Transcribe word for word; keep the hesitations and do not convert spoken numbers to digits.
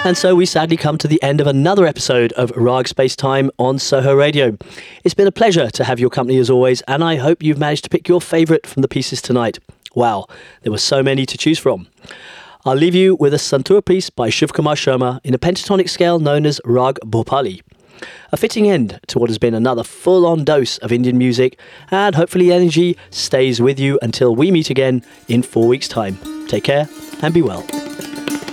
And so we sadly come to the end of another episode of Rag Space Time on Soho Radio. It's been a pleasure to have your company as always, and I hope you've managed to pick your favourite from the pieces tonight. Wow, there were so many to choose from. I'll leave you with a Santur piece by Shiv Kumar Sharma in a pentatonic scale known as Rag Bhopali. A fitting end to what has been another full-on dose of Indian music, and hopefully energy stays with you until we meet again in four weeks' time. Take care and be well.